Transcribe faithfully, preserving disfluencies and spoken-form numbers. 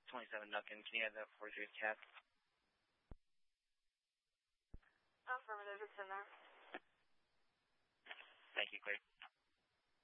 twenty-seven Duncan. Can you have that for Juice Cat? Affirmative, it's in there.